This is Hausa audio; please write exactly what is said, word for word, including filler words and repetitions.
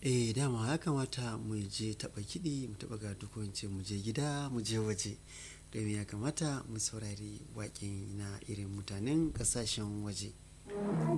Eh dama ya kamata mu je taɓa kiɗi mu taɓa gadu ko in ce mu je gida mu je waje domin ya kamata mu saurari waƙe na irin mutanen ƙasashen waje.